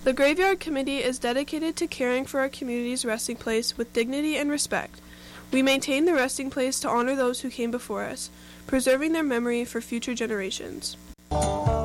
The Graveyard Committee is dedicated to caring for our community's resting place with dignity and respect. We maintain the resting place to honor those who came before us, preserving their memory for future generations.